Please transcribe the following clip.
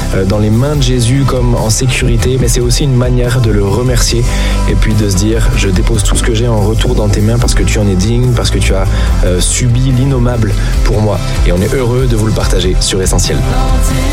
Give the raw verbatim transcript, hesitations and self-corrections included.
dans les mains de Jésus comme en sécurité, mais c'est aussi une manière de le remercier et puis de se dire je dépose tout ce que j'ai en retour dans tes mains parce que tu en es digne, parce que tu as euh, subi l'innommable pour moi. Et on est heureux de vous le partager sur Essentiel.